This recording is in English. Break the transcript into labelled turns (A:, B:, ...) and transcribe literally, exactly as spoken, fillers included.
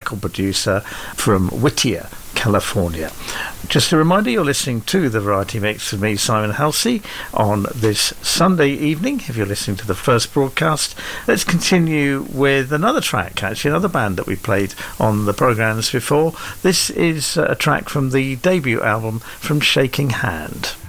A: record producer from Whittier, California. Just a reminder, you're listening to the Variety Mix with me, Simon Halsey, on this Sunday evening. If you're listening to the first broadcast, let's continue with another track, actually another band that we played on the programmes before. This is a track from the debut album from Shaking Hand.